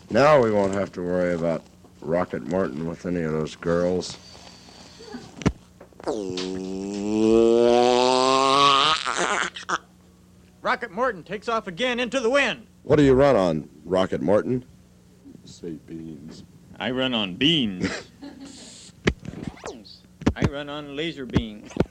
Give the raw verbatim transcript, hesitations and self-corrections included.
Now we won't have to worry about Rocket Morton with any of those girls. Rocket Morton takes off again into the wind. What do you run on, Rocket Morton? Say beans. I run on beans. I run on laser beams.